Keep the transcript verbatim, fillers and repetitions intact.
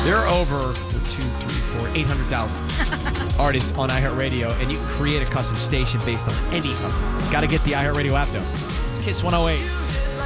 There are over two, three, four, eight hundred thousand artists on iHeartRadio, and you can create a custom station based on any of them. Got to get the iHeartRadio app, though. It's Kiss one oh eight.